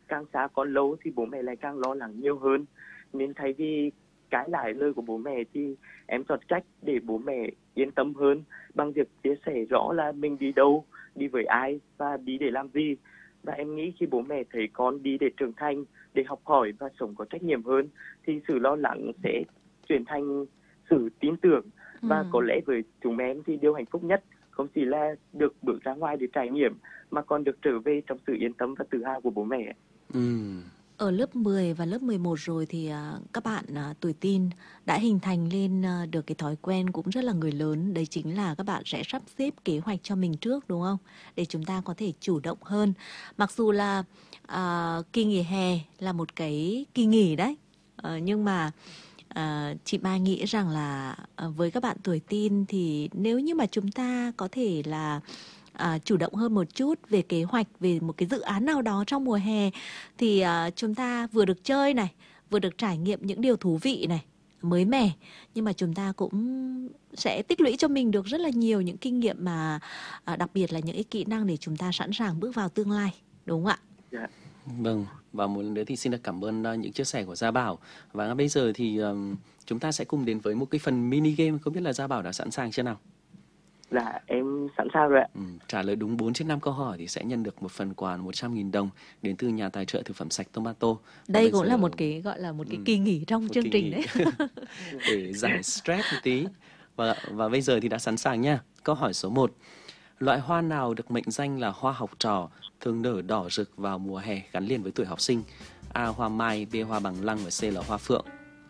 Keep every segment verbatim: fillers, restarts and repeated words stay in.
càng xa con lâu thì bố mẹ lại càng lo lắng nhiều hơn. Nên thay vì cãi lại lời của bố mẹ thì em chọn cách để bố mẹ yên tâm hơn bằng việc chia sẻ rõ là mình đi đâu, đi với ai và đi để làm gì. Và em nghĩ khi bố mẹ thấy con đi để trưởng thành, để học hỏi và sống có trách nhiệm hơn thì sự lo lắng sẽ chuyển thành sự tin tưởng. Và Ừ. có lẽ với chúng em thì điều hạnh phúc nhất không chỉ là được bước ra ngoài để trải nghiệm mà còn được trở về trong sự yên tâm và tự hào của bố mẹ. Ừ. Ở lớp mười và lớp mười một rồi thì à, các bạn à, tuổi teen đã hình thành lên à, được cái thói quen cũng rất là người lớn. Đấy chính là các bạn sẽ sắp xếp kế hoạch cho mình trước, đúng không? Để chúng ta có thể chủ động hơn. Mặc dù là à, kỳ nghỉ hè là một cái kỳ nghỉ đấy, à, nhưng mà à, chị Mai nghĩ rằng là à, với các bạn tuổi teen thì nếu như mà chúng ta có thể là à, chủ động hơn một chút về kế hoạch, về một cái dự án nào đó trong mùa hè thì à, chúng ta vừa được chơi này, vừa được trải nghiệm những điều thú vị này, mới mẻ, nhưng mà chúng ta cũng sẽ tích lũy cho mình được rất là nhiều những kinh nghiệm mà à, đặc biệt là những cái kỹ năng để chúng ta sẵn sàng bước vào tương lai, đúng không ạ? Dạ. Vâng, và một lần nữa thì xin được cảm ơn uh, những chia sẻ của Gia Bảo. Và bây giờ thì um, chúng ta sẽ cùng đến với một cái phần mini game. Không biết là Gia Bảo đã sẵn sàng chưa nào? Dạ, em sẵn sàng rồi ạ. Ừ, trả lời đúng bốn trên năm câu hỏi thì sẽ nhận được một phần quà một trăm nghìn đồng đến từ nhà tài trợ thực phẩm sạch Tomato. Và Đây bây cũng giờ... là một cái gọi là một cái Ừ, kỳ nghỉ trong một chương kỳ trình nghỉ. đấy. Để giải stress một tí. Và, và bây giờ thì đã sẵn sàng nha. Câu hỏi số một. Loại hoa nào được mệnh danh là hoa học trò, thường nở đỏ rực vào mùa hè gắn liền với tuổi học sinh? A. Hoa mai, B. Hoa bằng lăng và C là hoa phượng.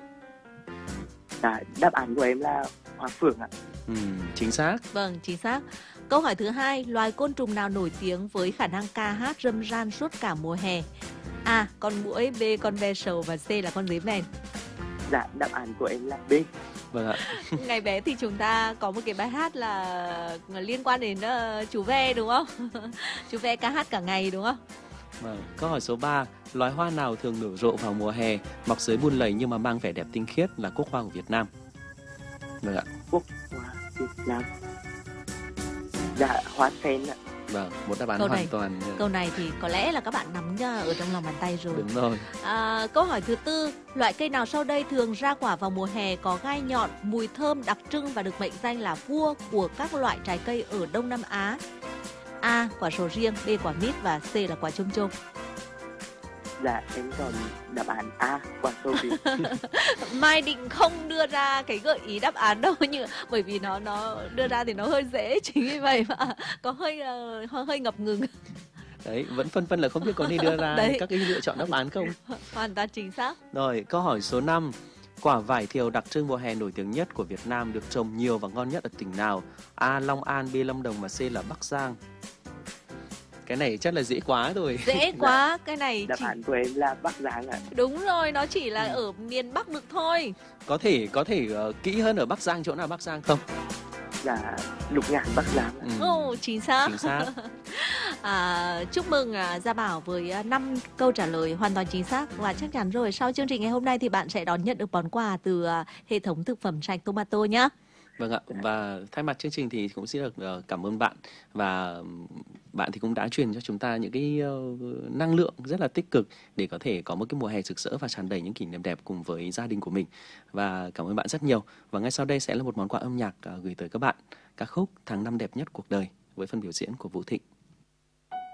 Dạ, đáp án của em là hoa phượng ạ. Ừ, chính xác. Vâng, chính xác. Câu hỏi thứ hai, loài côn trùng nào nổi tiếng với khả năng ca hát râm ran suốt cả mùa hè? A. Con muỗi, B. Con ve sầu và C là con dế mèn. Dạ, đáp án của em là B. Vâng ạ. Ngày bé thì chúng ta có một cái bài hát là liên quan đến uh, chú ve, đúng không? Chú ve ca hát cả ngày, đúng không? Vâng. Câu hỏi số ba. Loài hoa nào thường nở rộ vào mùa hè, mọc dưới bùn lầy nhưng mà mang vẻ đẹp tinh khiết là quốc hoa của Việt Nam? Vâng ạ. Quốc hoa Việt Nam. Dạ, hoa sen ạ. Vâng, một đáp án Câu hoàn này, toàn. Câu này thì có lẽ là các bạn nắm ở trong lòng bàn tay rồi. Đúng rồi. À, câu hỏi thứ tư, loại cây nào sau đây thường ra quả vào mùa hè, có gai nhọn, mùi thơm đặc trưng và được mệnh danh là vua của các loại trái cây ở Đông Nam Á? A. Quả sầu riêng, B. Quả mít và C là quả chôm chôm. Dạ, em chọn đáp án A, quả sầu riêng. Mai định không đưa ra cái gợi ý đáp án đâu, nhưng bởi vì nó nó đưa ra thì nó hơi dễ, chính vì vậy mà có hơi uh, hơi ngập ngừng. Đấy, vẫn phân vân là không biết có nên đưa ra Đấy. các cái lựa chọn đáp án không? Hoàn toàn chính xác. Rồi, câu hỏi số năm. Quả vải thiều đặc trưng mùa hè nổi tiếng nhất của Việt Nam được trồng nhiều và ngon nhất ở tỉnh nào? A. Long An, B. Lâm Đồng và C là Bắc Giang. Cái này chắc là dễ quá rồi. Dễ quá, cái này Đáp chỉ... án của em là Bắc Giang ạ. Đúng rồi, nó chỉ là ở miền Bắc được thôi. Có thể có thể uh, kỹ hơn ở Bắc Giang, chỗ nào Bắc Giang không? Dạ, Lục Ngạn Bắc Giang ạ. Ừ, Ồ, chính xác. chính xác. À, chúc mừng à, Gia Bảo với à, năm câu trả lời hoàn toàn chính xác. Và chắc chắn rồi, sau chương trình ngày hôm nay thì bạn sẽ đón nhận được món quà từ à, hệ thống thực phẩm sạch Tomato nhé. Vâng ạ, và thay mặt chương trình thì cũng xin được uh, cảm ơn bạn. Và bạn thì cũng đã truyền cho chúng ta những cái uh, năng lượng rất là tích cực để có thể có một cái mùa hè rực rỡ và tràn đầy những kỷ niệm đẹp cùng với gia đình của mình. Và cảm ơn bạn rất nhiều. Và ngay sau đây sẽ là một món quà âm nhạc uh, gửi tới các bạn, ca khúc Tháng năm đẹp nhất cuộc đời với phần biểu diễn của Vũ Thịnh.